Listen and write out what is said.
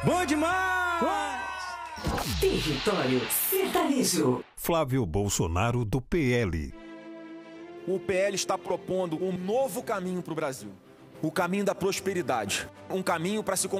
Bom demais! Território Sertanejo. Flávio Bolsonaro, do PL. O PL está propondo um novo caminho para o Brasil. O caminho da prosperidade. Um caminho para se